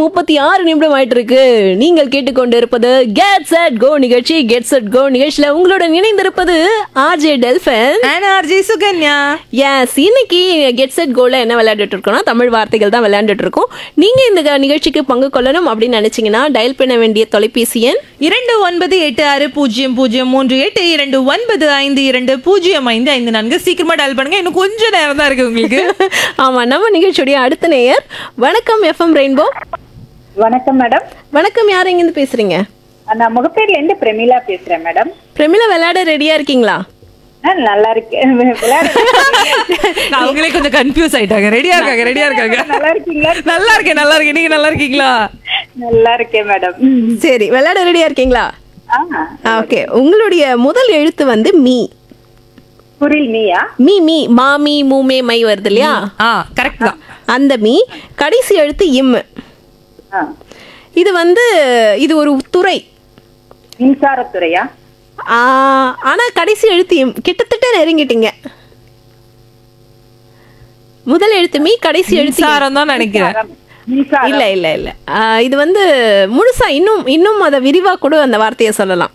8:36 ஆயிட்டு இருக்கு. நீங்கள் கேட்டுக்கொண்டிருப்பது கெட் செட் கோ நிகழ்ச்சி. கெட் செட் கோ நிகழ்ச்சியில உங்களுடன் இணைந்திருப்பது RJ Delphin and RJ Sukanya. S, இன்னைக்கு கெட் செட் கோல என்ன விளையாண்டுட்டு இருக்கோம்னா தமிழ் வார்த்தைகள் தான் விளையாண்டுட்டு இருக்கோம். நீங்க இந்த நிகழ்ச்சிக்கு பங்கு கொள்ளணும் அப்படின்னு நினைச்சீங்கன்னா டயல் பண்ண வேண்டிய தொலைபேசி எண் 2986038295220554. சீக்கிரமா டயல் பண்ணுங்க, இன்னும் கொஞ்சம் நேரம் தான் இருக்கு உங்களுக்கு. ஆமா, நம்ம நிகழ்ச்சியுடைய அடுத்த நேயர். வணக்கம் எஃப்எம் ரெயின்போ. வணக்கம் மேடம். வணக்கம், யார் எங்க இருந்து பேசுறீங்க? நான் முகப்பேர்ல இருந்து பிரமிளா பேசுறேன் மேடம். பிரமிளா, விளையாட ரெடியா இருக்கீங்களா? நல்லா இருக்கேன். அவங்களே கொஞ்சம் கன்ஃபியூஸ் ஆயிட்டாங்க. ரெடியா இருக்காங்க. நல்லா இருக்கீங்களா? நல்லா இருக்கேன். நீங்க நல்லா இருக்கீங்களா? நல்லா இருக்கேன் மேடம். சரி, விளையாட ரெடியா இருக்கீங்களா? ஓகே, உங்களுடைய முதல் எழுத்து வந்து மீ. புரில் மீயா? மீ மாமி மூமே மை வருது இல்லையா? கரெக்ட் தான். அந்த மீ. கடைசி எழுத்து இம். இது வந்து இது ஒரு துறை. மின்சாரத்துறையா? ஆனா கடைசி எழுத்து இம். கிட்டத்தட்ட நெருங்கிட்டீங்க. முதல் எழுத்து மீ, கடைசி எழுத்து சாரம் தான் நினைக்கிறேன். இல்ல இல்ல இல்ல. இது வந்து முழுசா இன்னும் அத விரிவா கூட அந்த வார்த்தையை சொல்லலாம்.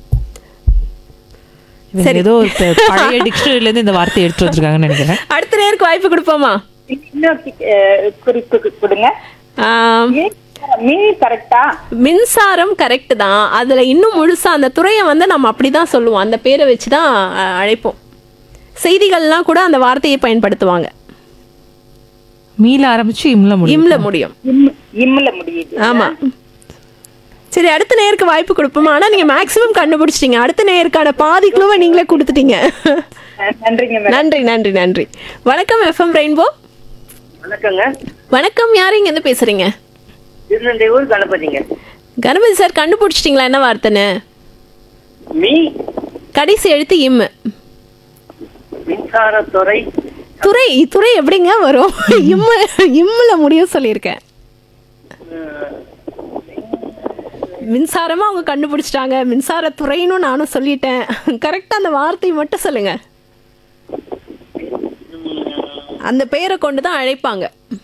சரி, ஏதோ பழைய டிக்ஷனரியில இருந்து இந்த வார்த்தையை எடுத்து வச்சிருக்காங்கன்னு நினைக்கிறேன். அடுத்த நேருக்கு வாய்ப்பு கொடுப்போமா? குறிப்பு கொடுங்க. மின்சாரம் கரெக்ட் தான். அதுல இன்னும் முழுசா அந்த துறையை வந்து நம்ம அப்படிதான் சொல்லுவோம். அந்த பேரை வச்சுதான் அழைப்போம். செய்திகள்லாம் கூட அந்த வார்த்தையை பயன்படுத்துவாங்க. மீள ஆரம்பிச்சு இம்ல முடியும். ஆமா. சரி, அடுத்த நேருக்கு வாய்ப்பு கொடுப்போமா? ஆனா நீங்க மேக்ஸிமம் கண்டுபிடிச்சிட்டீங்க. அடுத்த நேருக்கான பாதி குழுவை நீங்களே கொடுத்துட்டீங்க. நன்றி. வணக்கம் எஃப்எம் ரெயின்போ. வணக்கம், யாரு இங்க இருந்து பேசுறீங்க? கணபதி சார், கண்டுபிடிச்சிட்டீங்களா என்ன வார்த்தைன்னு? கடைசி எழுத்து இம். மின்சாரத்துறை. துறை எப்படிங்க வரும்? இம்முல முடியும் சொல்லியிருக்கேன். மின்சாரமா அவங்க கண்டுபிடிச்சிட்டாங்க. மின்சாரத்துறைன்னு நானும் சொல்லிட்டேன். கரெக்டா அந்த வார்த்தை மட்டும் சொல்லுங்க. அந்த பெயரை கொண்டுதான் அழைப்பாங்க.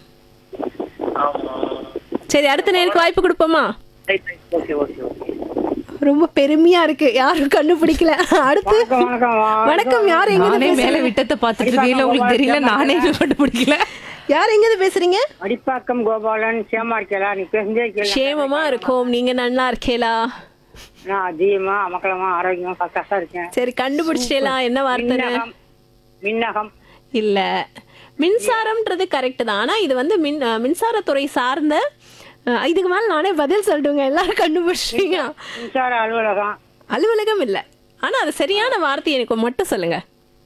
சரி, அடுத்த நேருக்கு வாய்ப்பு கொடுப்போமா? ரொம்ப பெருமையா இருக்கு, யாரும் கண்டுபிடிக்கல. அடுத்து வணக்கம், யாரு எங்க மேல விட்டத்தை பார்த்துட்டு இருக்கீங்க, உங்களுக்கு தெரியல, நானே கண்டுபிடிக்கல. யார் எங்க இருந்து பேசுறீங்க? அடிப்பாக்கம் கோபாலன். சேமா இருக்கேலா? நீ பேசுறதே கேளு. சேமமா இருக்கும். நீங்க நல்லா இருக்கேலா? நான் அதிகமா மக்களமா ஆரோக்கியமா பக்காசா இருக்கேன். சரி, கண்டுபிடிச்சேலா என்ன வார்த்தை? மின்னகம். இல்ல, மின்சாரம்ன்றது கரெக்ட் தான். ஆனா இது வந்து மின்சாரத்துறை சார்ந்த. இதுக்கு மேல நானே பதில் சொல்லிட்டுங்க, எல்லாரும் கண்டுபிடிச்சிட்டீங்க. மின்சார அலுவலகம். அலுவலகம் இல்ல, ஆனா அது சரியான வார்த்தை எனக்கு மட்டும் சொல்லுங்க.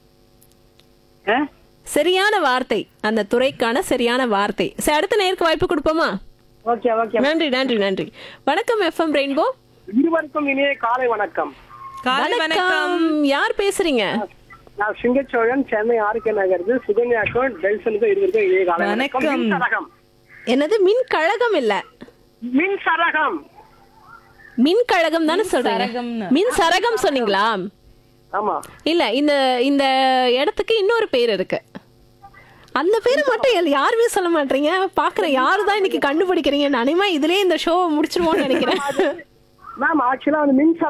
சரியான வார்த்தை, அந்த துறைக்கான சரியான வார்த்தை. சரி, அடுத்த நேருக்கு வாய்ப்பு கொடுப்போமா? நன்றி. வணக்கம் எஃப்எம் ரெயின்போ. இருவருக்கும் இனிய காலை வணக்கம். வணக்கம், யார் பேசுறீங்க? நான் சிங்கச்சோழன், சென்னை ஆர்கே நகர். சுகன்யாக்கும் டெல்சனுக்கும் இருவருக்கும் இனிய காலை வணக்கம். என்னது? மின் கழகம் இல்ல, மின் சரகம். மின் கழகம் தானே சொல்றீங்க? மின் சரகம் சொன்னீங்களா? ஆமா. இல்ல, இந்த இடத்துக்கு இன்னொரு பேர் இருக்கு. அந்த பேரை மட்டும் யாருமே சொல்ல மாட்டீங்க. பாக்குறேன் யாருதான் இன்னைக்கு கண்டுபிடிக்கிறீங்க. நானே இதுலயே இந்த ஷோவை முடிச்சிருவோம்னு நினைக்கிறேன். மேம், ஆக்சுவலா மின்